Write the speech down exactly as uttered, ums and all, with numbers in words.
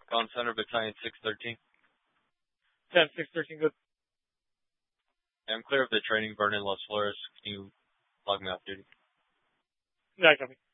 On Center Battalion six thirteen. ten six thirteen, good. I'm clear of the training burn in Los Flores. Can you log me off duty? Yeah, copy.